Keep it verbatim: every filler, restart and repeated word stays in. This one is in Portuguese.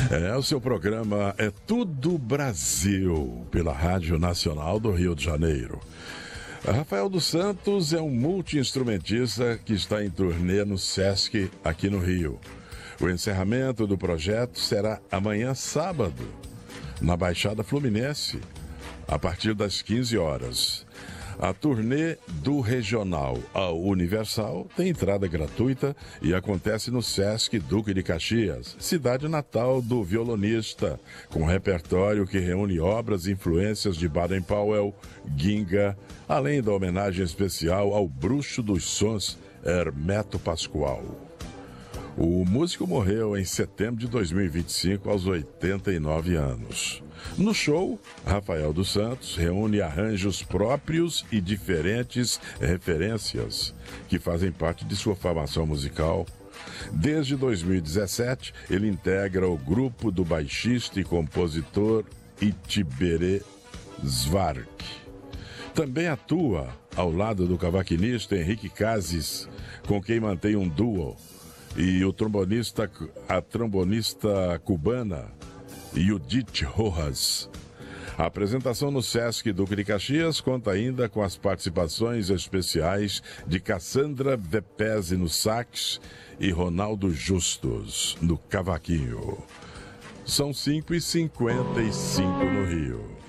É, o seu programa é Tudo Brasil, pela Rádio Nacional do Rio de Janeiro. Rafael dos Santos é um multi-instrumentista que está em turnê no Sesc, aqui no Rio. O encerramento do projeto será amanhã, sábado, na Baixada Fluminense, a partir das quinze horas. A turnê do Regional ao Universal tem entrada gratuita e acontece no Sesc Duque de Caxias, cidade natal do violonista, com repertório que reúne obras e influências de Baden-Powell, Ginga, além da homenagem especial ao bruxo dos sons Hermeto Pascoal. O músico morreu em setembro de dois mil e vinte e cinco, aos oitenta e nove anos. No show, Rafael dos Santos reúne arranjos próprios e diferentes referências que fazem parte de sua formação musical. Desde dois mil e dezessete, ele integra o grupo do baixista e compositor Itiberê Svark. Também atua ao lado do cavaquinista Henrique Cases, com quem mantém um duo, e o trombonista, a trombonista cubana Judith Rojas. A apresentação no Sesc Duque de Caxias conta ainda com as participações especiais de Cassandra Vepese no sax e Ronaldo Justus no cavaquinho. São cinco e cinquenta e cinco no Rio.